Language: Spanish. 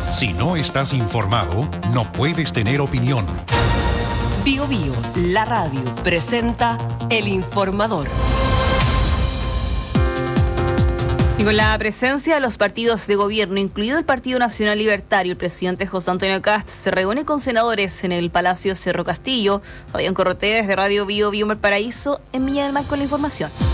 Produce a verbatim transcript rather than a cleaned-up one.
Si no estás informado, no puedes tener opinión. Bio Bio, la radio, presenta El Informador. Y con la presencia de los partidos de gobierno, incluido el Partido Nacional Libertario, el presidente José Antonio Kast se reúne con senadores en el Palacio Cerro Castillo. Fabián Corrotea desde Radio Bio Bio Valparaíso en Viña del Mar con la información.